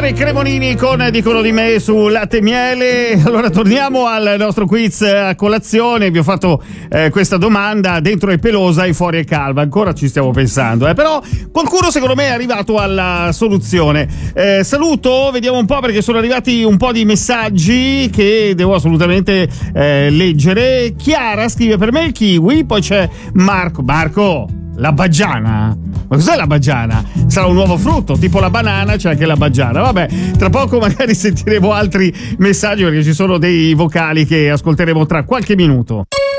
Cesare Cremonini con Dicono di me su Latte e Miele. Allora torniamo al nostro quiz a colazione. Vi ho fatto questa domanda: dentro è pelosa e fuori è calva. Ancora ci stiamo pensando, però qualcuno secondo me è arrivato alla soluzione. Saluto, vediamo un po', perché sono arrivati un po' di messaggi che devo assolutamente leggere. Chiara scrive: per me il kiwi. Poi c'è Marco, la baggiana? Ma cos'è la baggiana? Sarà un nuovo frutto, tipo la banana, c'è anche la baggiana. Vabbè, tra poco magari sentiremo altri messaggi, perché ci sono dei vocali che ascolteremo tra qualche minuto.